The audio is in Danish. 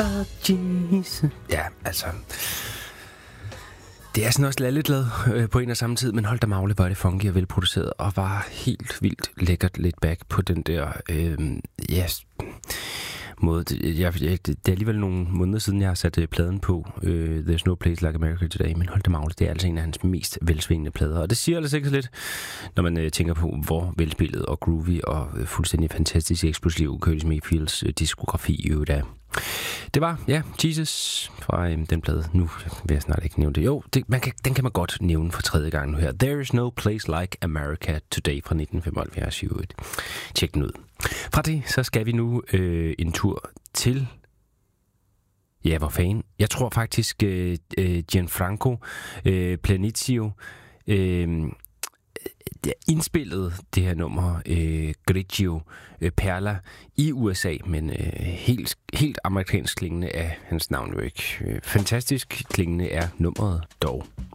Jesus. Ja, altså... Det er sådan også lalleglad på en og samme tid, men hold da magle, hvor er det funky og velproduceret, og var helt vildt lækkert lidt back på den der, måde. Det er alligevel nogle måneder siden, jeg har sat pladen på, There's No Place Like America Today, men hold da magle, det er altså en af hans mest velsvingende plader, og det siger altså ikke så lidt, når man tænker på, hvor velspillet og groovy og fuldstændig fantastisk eksplosiv Curtis Mayfields diskografi jo er. Det var, Jesus fra den plade. Nu vil jeg snart ikke nævne det. Jo, den kan man godt nævne for tredje gang nu her. There is no place like America Today fra 1975. Tjek den ud. Fra det, så skal vi nu en tur til... Ja, hvor fanden? Jeg tror faktisk Gianfranco Planizio indspillede det her nummer Grigio Perla i USA, men helt amerikansk klingende er hans navn jo ikke. Fantastisk klingende er nummeret dog.